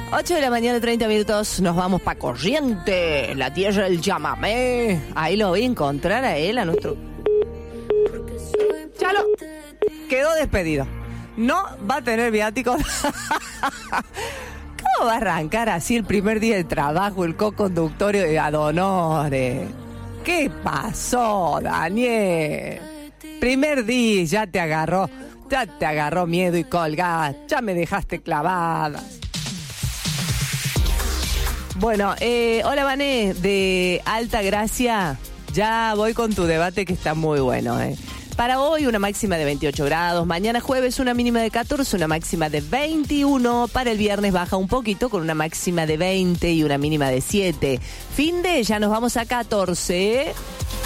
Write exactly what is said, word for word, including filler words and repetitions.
ocho de la mañana, treinta minutos, nos vamos pa' Corrientes, la tierra del chamamé. Ahí lo voy a encontrar a él, a nuestro... Chalo, quedó despedido. No va a tener viático. ¿Cómo va a arrancar así el primer día de trabajo el co-conductorio de Adonore? ¿Qué pasó, Daniel? Primer día ya te agarró, ya te agarró miedo y colgás, ya me dejaste clavada. Bueno, eh, hola Vané, de Alta Gracia, ya voy con tu debate que está muy bueno, eh. Para hoy una máxima de veintiocho grados, mañana jueves una mínima de catorce, una máxima de veintiuno, para el viernes baja un poquito con una máxima de veinte y una mínima de siete. Fin de, ya nos vamos a catorce.